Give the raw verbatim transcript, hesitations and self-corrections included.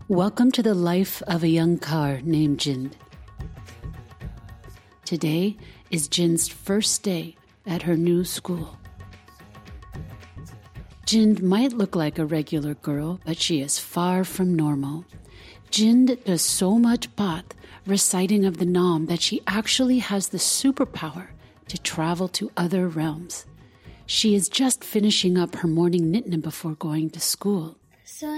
Welcome to the life of a young car named Jind. Today is Jind's first day at her new school. Jind might look like a regular girl, but she is far from normal. Jind does so much path, reciting of the Nam, that she actually has the superpower to travel to other realms. She is just finishing up her morning nitna before going to school. So